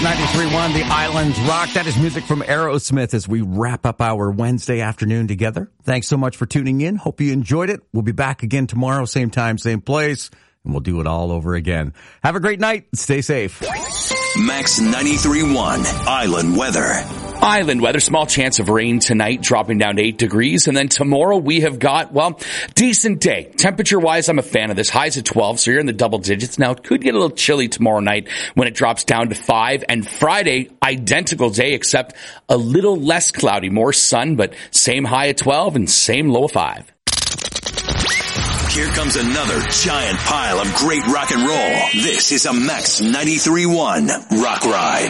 93.1, The Islands Rock. That is music from Aerosmith as we wrap up our Wednesday afternoon together. Thanks so much for tuning in. Hope you enjoyed it. We'll be back again tomorrow, same time, same place, and we'll do it all over again. Have a great night. Stay safe. Max 93.1, Island Weather. Island weather, small chance of rain tonight, dropping down to 8 degrees. And then tomorrow we have got, well, decent day. Temperature-wise, I'm a fan of this. Highs at 12, so you're in the double digits. Now, it could get a little chilly tomorrow night when it drops down to 5. And Friday, identical day, except a little less cloudy, more sun, but same high at 12 and same low of 5. Here comes another giant pile of great rock and roll. This is a Max 93.1 Rock Ride.